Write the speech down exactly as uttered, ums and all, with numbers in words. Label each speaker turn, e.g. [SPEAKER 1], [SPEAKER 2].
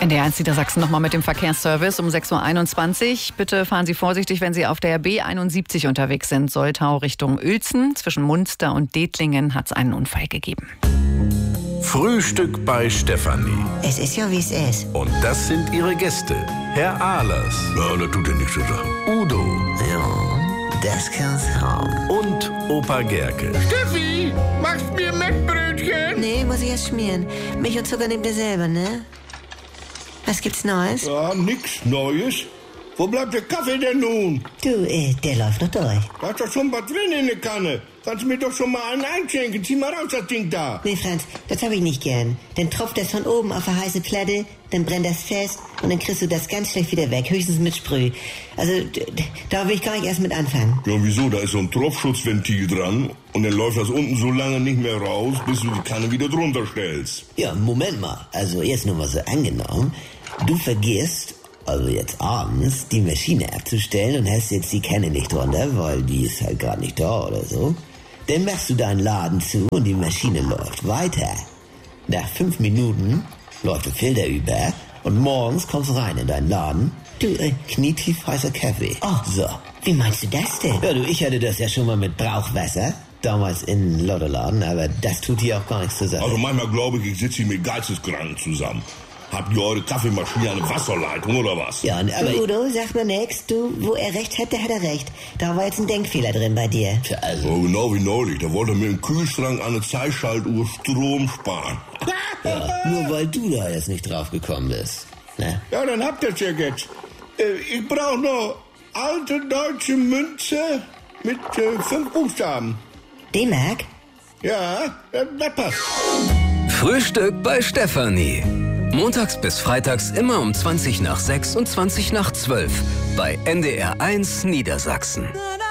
[SPEAKER 1] N D R eins Niedersachsen nochmal mit dem Verkehrsservice um sechs Uhr einundzwanzig. Bitte fahren Sie vorsichtig, wenn Sie auf der B einundsiebzig unterwegs sind. Soltau Richtung Uelzen. Zwischen Munster und Dethlingen hat es einen Unfall gegeben.
[SPEAKER 2] Frühstück bei Stefanie.
[SPEAKER 3] Es ist ja, wie es ist.
[SPEAKER 2] Und das sind ihre Gäste. Herr Ahlers.
[SPEAKER 4] Ja, das tut ja nichts zu sagen.
[SPEAKER 2] Udo.
[SPEAKER 3] Ja, das kann's haben.
[SPEAKER 2] Und Opa Gerke.
[SPEAKER 4] Steffi, machst mir Mettbrötchen?
[SPEAKER 3] Nee, muss ich erst schmieren. Milch und Zucker nehmt ihr selber, ne? Was gibt's Neues?
[SPEAKER 4] Ja, nix Neues. Wo bleibt der Kaffee denn nun?
[SPEAKER 3] Du, äh, der läuft noch durch.
[SPEAKER 4] Da ist doch schon was drin in der Kanne. Kannst du mir doch schon mal einen einschenken. Zieh mal raus, das Ding da.
[SPEAKER 3] Nee, Franz, das hab ich nicht gern. Dann tropft das von oben auf eine heiße Platte, dann brennt das fest und dann kriegst du das ganz schlecht wieder weg, höchstens mit Sprüh. Also, d- d- da will ich gar nicht erst mit anfangen.
[SPEAKER 4] Ja, wieso? Da ist so ein Tropfschutzventil dran und dann läuft das unten so lange nicht mehr raus, bis du die Kanne wieder drunter stellst.
[SPEAKER 5] Ja, Moment mal. Also jetzt nur mal so angenommen. Du vergisst, also jetzt abends, die Maschine abzustellen und hast jetzt die Kanne nicht drunter, weil die ist halt gerade nicht da oder so. Dann machst du deinen Laden zu und die Maschine läuft weiter. Nach fünf Minuten läuft der Filter über und morgens kommst du rein in deinen Laden. Du, äh, knietief heißer Kaffee.
[SPEAKER 3] Oh.
[SPEAKER 5] So.
[SPEAKER 3] Wie meinst du das denn?
[SPEAKER 5] Ja, du, ich hatte das ja schon mal mit Brauchwasser. Damals in Lottoladen, aber das tut hier auch gar nichts zur Sache.
[SPEAKER 4] Also manchmal glaube ich, ich sitze hier mit Geisteskranken zusammen. Habt ihr eure Kaffeemaschine eine Wasserleitung oder was?
[SPEAKER 5] Ja, aber...
[SPEAKER 3] Du, Udo, sag mir nix. Du, wo er recht hat, der hat er recht. Da war jetzt ein Denkfehler drin bei dir.
[SPEAKER 5] Tja, also...
[SPEAKER 4] Oh, genau wie neulich. Da wollte er mir im Kühlschrank an eine Zeitschaltuhr Strom sparen.
[SPEAKER 5] Ja, nur weil du da jetzt nicht drauf gekommen bist. Ne?
[SPEAKER 4] Ja, dann habt ihr's ja jetzt. Äh, ich brauche noch alte deutsche Münze mit äh, fünf Buchstaben.
[SPEAKER 3] D-Mark?
[SPEAKER 4] Ja, das, das passt.
[SPEAKER 6] Frühstück bei Stefanie. Montags bis freitags immer um zwanzig nach sechs und zwanzig nach zwölf bei N D R eins Niedersachsen.